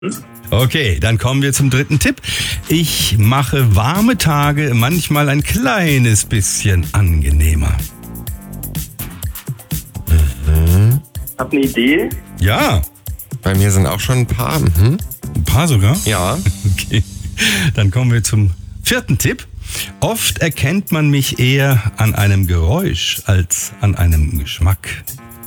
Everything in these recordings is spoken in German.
Okay, dann kommen wir zum dritten Tipp. Ich mache warme Tage manchmal ein kleines bisschen angenehmer. Hab eine Idee. Ja, Bei mir sind auch schon ein paar. ein paar sogar. Ja. Okay, dann kommen wir zum vierten Tipp. Oft erkennt man mich eher an einem Geräusch als an einem Geschmack.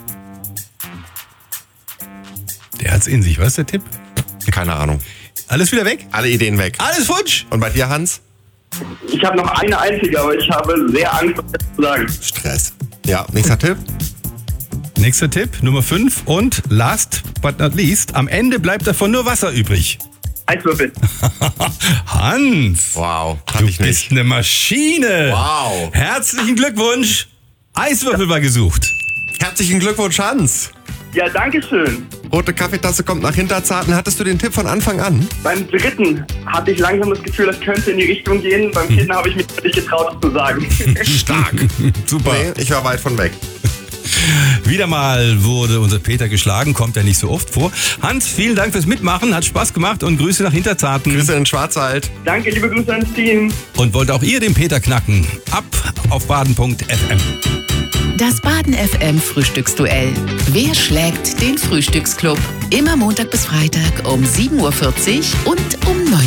Der hat's in sich, was ist der Tipp? Keine Ahnung. Alles wieder weg? Alle Ideen weg. Alles futsch? Und bei dir, Hans? Ich habe noch eine einzige, aber ich habe sehr Angst, das zu sagen. Stress. Ja, nächster Tipp. Nächster Tipp, Nummer 5 und last but not least, am Ende bleibt davon nur Wasser übrig. Eiswürfel. Hans, Wow, du hatte ich bist nicht. eine Maschine. Wow. Herzlichen Glückwunsch. Eiswürfel war gesucht. Herzlichen Glückwunsch, Hans. Ja, danke schön. Rote Kaffeetasse kommt nach Hinterzarten. Hattest du den Tipp von Anfang an? Beim dritten hatte ich langsam das Gefühl, das könnte in die Richtung gehen. Beim vierten habe ich mich nicht getraut, das zu sagen. Stark. Super. Nee, ich war weit von weg. Wieder mal wurde unser Peter geschlagen, kommt ja nicht so oft vor. Hans, vielen Dank fürs Mitmachen, hat Spaß gemacht und Grüße nach Hinterzarten. Grüße in den Schwarzwald. Danke, liebe Grüße ans Team. Und wollt auch ihr den Peter knacken? Ab auf baden.fm. Das Baden FM Frühstücksduell. Wer schlägt den Frühstücksclub? Immer Montag bis Freitag um 7.40 Uhr und um 9